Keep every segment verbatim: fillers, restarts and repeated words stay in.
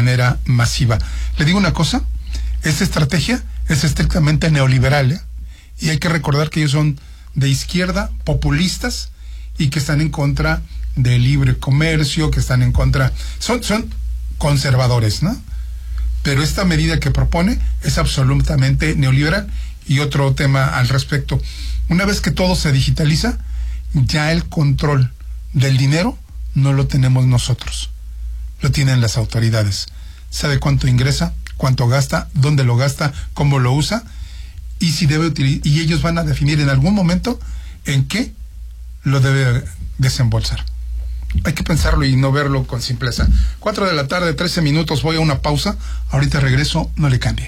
manera masiva. Le digo una cosa, esta estrategia es estrictamente neoliberal, ¿eh? Y hay que recordar que ellos son de izquierda, populistas, y que están en contra del libre comercio, que están en contra, son, son conservadores, ¿no? Pero esta medida que propone es absolutamente neoliberal. Y otro tema al respecto, una vez que todo se digitaliza, ya el control del dinero no lo tenemos nosotros, lo tienen las autoridades. Sabe cuánto ingresa, cuánto gasta, dónde lo gasta, cómo lo usa, y si debe utilizar, y ellos van a definir en algún momento en qué lo debe desembolsar. Hay que pensarlo y no verlo con simpleza. Cuatro de la tarde, trece minutos, voy a una pausa. Ahorita regreso, no le cambie.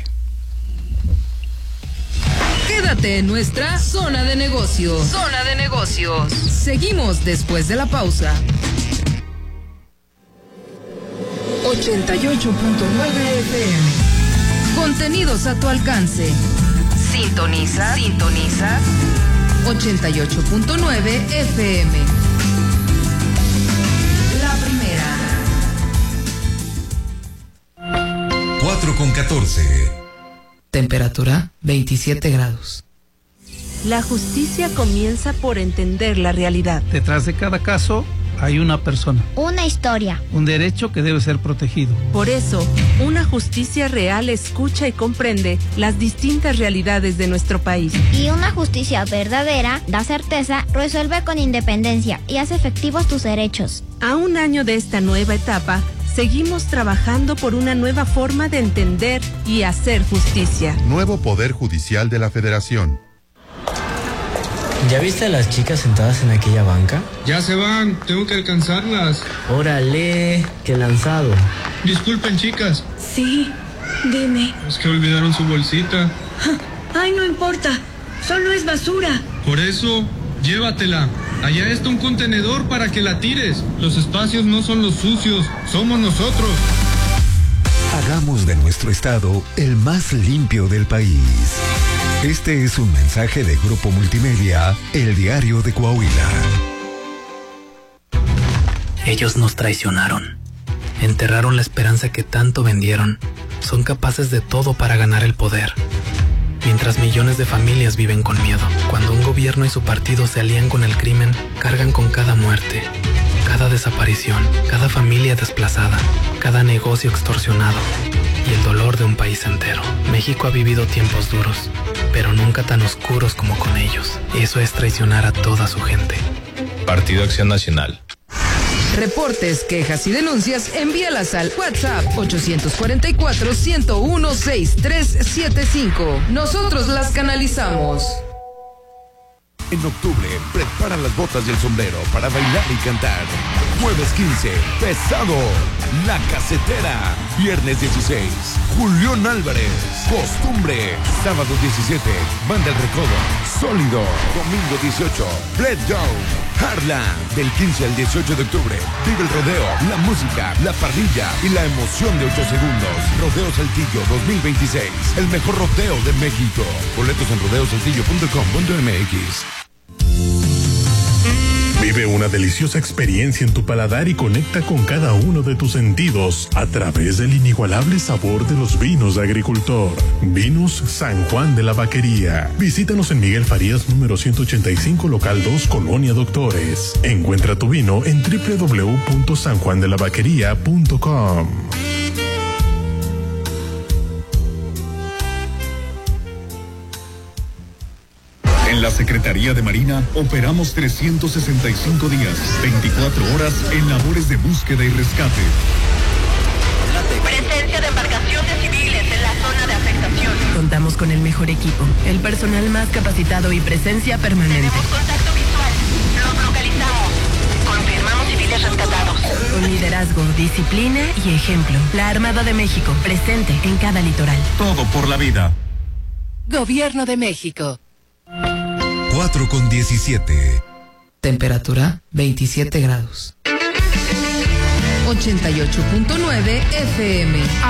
Quédate en nuestra zona de negocios. Zona de negocios. Seguimos después de la pausa. ochenta y ocho punto nueve F M. Contenidos a tu alcance. Sintoniza. Sintoniza. ochenta y ocho punto nueve F M. La primera. cuatro con catorce. Temperatura veintisiete grados. La justicia comienza por entender la realidad. Detrás de cada caso hay una persona. Una historia. Un derecho que debe ser protegido. Por eso, una justicia real escucha y comprende las distintas realidades de nuestro país. Y una justicia verdadera da certeza, resuelve con independencia y hace efectivos tus derechos. A un año de esta nueva etapa, seguimos trabajando por una nueva forma de entender y hacer justicia. Nuevo Poder Judicial de la Federación. ¿Ya viste a las chicas sentadas en aquella banca? Ya se van, tengo que alcanzarlas. Órale, qué lanzado. Disculpen, chicas. Sí, dime. Es que olvidaron su bolsita. Ay, no importa, solo es basura. Por eso, llévatela. Allá está un contenedor para que la tires. Los espacios no son los sucios, somos nosotros. Hagamos de nuestro estado el más limpio del país. Este es un mensaje de Grupo Multimedia, El Diario de Coahuila. Ellos nos traicionaron. Enterraron la esperanza que tanto vendieron. Son capaces de todo para ganar el poder. Mientras millones de familias viven con miedo. Cuando un gobierno y su partido se alían con el crimen, cargan con cada muerte, cada desaparición, cada familia desplazada, cada negocio extorsionado y el dolor de un país entero. México ha vivido tiempos duros, pero nunca tan oscuros como con ellos. Eso es traicionar a toda su gente. Partido Acción Nacional. Reportes, quejas y denuncias, envíalas al WhatsApp ocho cuatro cuatro, uno cero uno, seis tres siete cinco. Nosotros las canalizamos. En octubre, prepara las botas y el sombrero para bailar y cantar. Jueves quince, Pesado, La Casetera. Viernes dieciséis, Julián Álvarez, Costumbre. Sábado diecisiete, Banda El Recodo, Sólido. Domingo dieciocho, Bread Down, Harlan. Del quince al dieciocho de octubre, vive el rodeo, la música, la parrilla y la emoción de ocho segundos. Rodeo Saltillo dos mil veintiséis, el mejor rodeo de México. Boletos en rodeo saltillo punto com punto m x. Vive una deliciosa experiencia en tu paladar y conecta con cada uno de tus sentidos a través del inigualable sabor de los vinos de agricultor. Vinos San Juan de la Vaquería. Visítanos en Miguel Farías número ciento ochenta y cinco, local dos, Colonia Doctores. Encuentra tu vino en doble u doble u doble u punto san juan de la vaquería punto com. En la Secretaría de Marina operamos trescientos sesenta y cinco días, veinticuatro horas en labores de búsqueda y rescate. Presencia de embarcaciones civiles en la zona de afectación. Contamos con el mejor equipo, el personal más capacitado y presencia permanente. Tenemos contacto visual. Los localizamos. Confirmamos civiles rescatados. Con liderazgo, disciplina y ejemplo. La Armada de México, presente en cada litoral. Todo por la vida. Gobierno de México. cuatro con diecisiete. Temperatura veintisiete grados. ochenta y ocho punto nueve F M.